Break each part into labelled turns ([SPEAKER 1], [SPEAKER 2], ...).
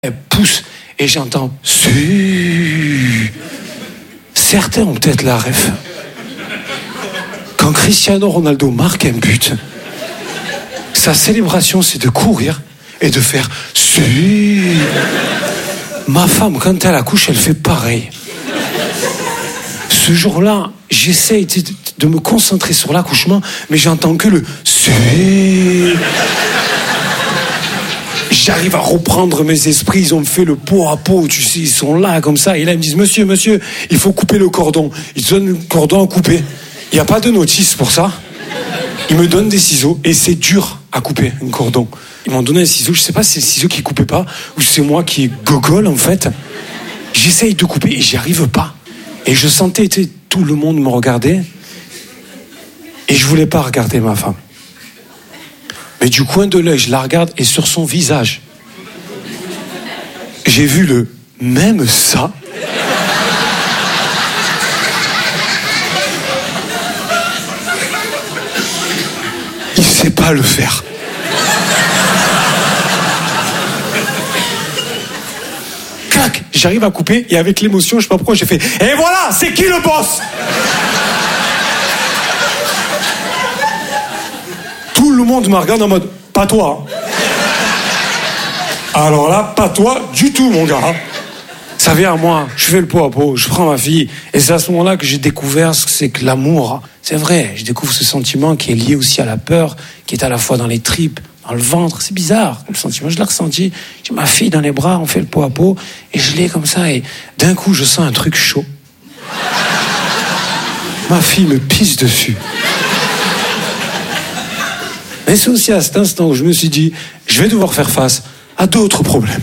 [SPEAKER 1] Elle pousse et j'entends su. Certains ont peut-être la ref. Quand Cristiano Ronaldo marque un but, sa célébration c'est de courir et de faire su. Ma femme, quand elle accouche, elle fait pareil. Ce jour-là, j'essaye de me concentrer sur l'accouchement, mais j'entends que le su. J'arrive à reprendre mes esprits, ils ont fait le pot à pot, tu sais, ils sont là comme ça, et là ils me disent, monsieur, il faut couper le cordon. Ils te donnent le cordon à couper. Il n'y a pas de notice pour ça. Ils me donnent des ciseaux, et c'est dur à couper un cordon. Ils m'ont donné un ciseau, je sais pas si c'est le ciseau qui coupait pas, ou c'est moi qui gogole en fait. J'essaye de couper et j'y arrive pas. Et je sentais, tout le monde me regardait, et je voulais pas regarder ma femme. Mais du coin de l'œil, je la regarde et sur son visage, j'ai vu le même ça. Il sait pas le faire. Clac, j'arrive à couper et avec l'émotion, je sais pas pourquoi, j'ai fait « Et voilà, c'est qui le boss ?» Tout le monde me regarde en mode « Pas toi. » Alors là, pas toi du tout, mon gars. Ça vient à moi, je fais le pot à pot, je prends ma fille. Et c'est à ce moment-là que j'ai découvert ce que c'est que l'amour. C'est vrai, je découvre ce sentiment qui est lié aussi à la peur, qui est à la fois dans les tripes, dans le ventre. C'est bizarre, le sentiment, je l'ai ressenti. J'ai ma fille dans les bras, on fait le pot à pot, et je l'ai comme ça, et d'un coup, je sens un truc chaud. Ma fille me pisse dessus. Mais c'est aussi à cet instant où je me suis dit, je vais devoir faire face à d'autres problèmes.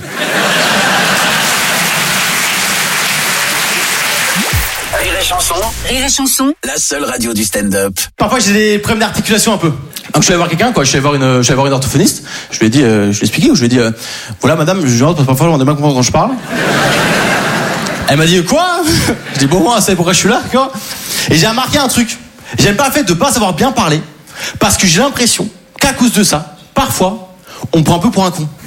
[SPEAKER 2] Rire et chanson,
[SPEAKER 3] la seule radio du stand-up.
[SPEAKER 4] Parfois j'ai des problèmes d'articulation un peu. Donc je suis allé voir quelqu'un, je suis allé voir une orthophoniste. Je lui ai dit, je lui ai expliqué, je lui ai dit, voilà madame, je rentre parce que parfois on a mal comprendre quand je parle. Elle m'a dit quoi? Je dis bon, moi, c'est pourquoi je suis là, quoi. Et j'ai remarqué un truc. J'aime pas le fait de pas savoir bien parler, parce que j'ai l'impression qu'à cause de ça, parfois, on me prend un peu pour un con.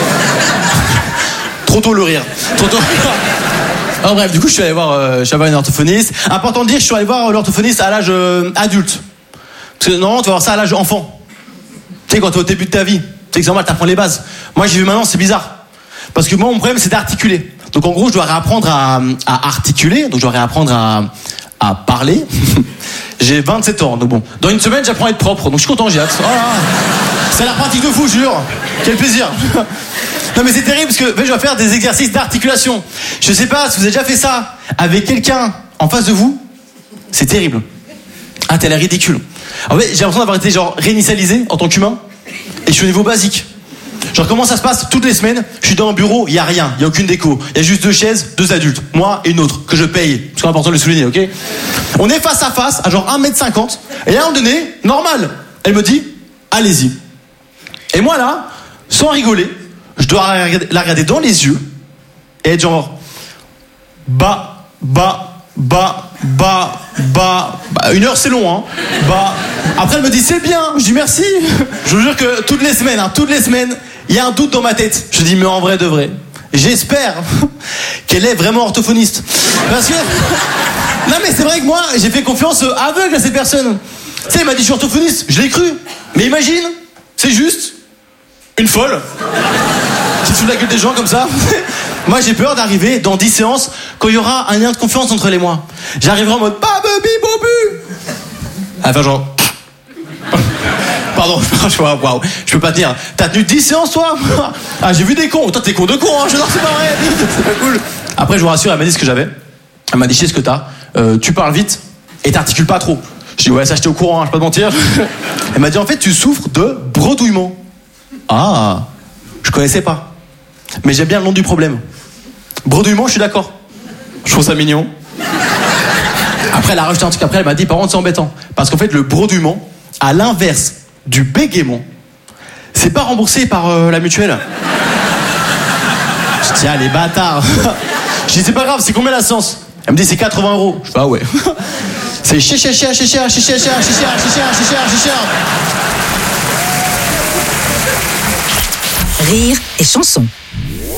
[SPEAKER 4] Trop tôt le rire. Trop tôt. Alors bref, du coup, je suis allé voir une orthophoniste. Important de dire, je suis allé voir l'orthophoniste à l'âge adulte. Parce que normalement, tu vas voir ça à l'âge enfant. Tu sais, quand t'es au début de ta vie, tu sais que c'est normal, t'apprends les bases. Moi, j'ai vu maintenant, c'est bizarre. Parce que moi, mon problème, c'est d'articuler. Donc en gros, je dois réapprendre à articuler. Donc je dois réapprendre à parler. J'ai 27 ans, donc bon. Dans une semaine, j'apprends à être propre. Donc je suis content, j'ai hâte. Voilà. C'est la pratique de fou, je jure. Quel plaisir. Non mais c'est terrible parce que je dois faire des exercices d'articulation. Je sais pas si vous avez déjà fait ça avec quelqu'un en face de vous. C'est terrible. Ah, t'as l'air ridicule. En fait, j'ai l'impression d'avoir été genre réinitialisé en tant qu'humain. Et je suis au niveau basique. Genre comment ça se passe toutes les semaines? Je suis dans un bureau, il y a rien, il y a aucune déco. Il y a juste 2 chaises, 2 adultes, moi et une autre que je paye. C'est important de le souligner, ok? On est face à face à genre 1m50. Et à un moment donné, normal. Elle me dit, allez-y. Et moi là, sans rigoler, je dois la regarder dans les yeux et être genre une heure c'est long, hein. Après elle me dit c'est bien, je dis merci. Je vous jure que toutes les semaines, il y a un doute dans ma tête. Je dis mais en vrai de vrai, j'espère qu'elle est vraiment orthophoniste. Parce que non mais c'est vrai que moi j'ai fait confiance aveugle à cette personne. Tu sais, elle m'a dit je suis orthophoniste, je l'ai cru. Mais imagine, c'est juste une folle qui se fout de la gueule des gens comme ça. Moi j'ai peur d'arriver dans 10 séances quand il y aura un lien de confiance entre elle et moi. J'arriverai en mode babu. Enfin genre pardon, waouh, je peux pas te dire. T'as tenu 10 séances toi? Ah j'ai vu des cons. Toi t'es con de con, hein. Je non c'est pas vrai. C'est pas cool. Après je vous rassure, elle m'a dit ce que j'avais. Elle m'a dit je sais ce que t'as. Tu parles vite et t'articules pas trop. Je dis ouais ça j'étais au courant, hein, je peux pas te mentir. Elle m'a dit en fait tu souffres de bredouillement. Ah, je connaissais pas. Mais j'aime bien le nom du problème. Bredouillement, je suis d'accord. Je trouve ça mignon. Après, elle a rajouté un truc. Après, elle m'a dit, par contre, c'est embêtant. Parce qu'en fait, le bredouillement, à l'inverse du bégaiement, c'est pas remboursé par la mutuelle. Je dis, ah, les bâtards. Je dis, c'est pas grave, c'est combien la séance? Elle me dit, c'est 80 €. Je dis, ah ouais. C'est cher.
[SPEAKER 2] rire et chanson.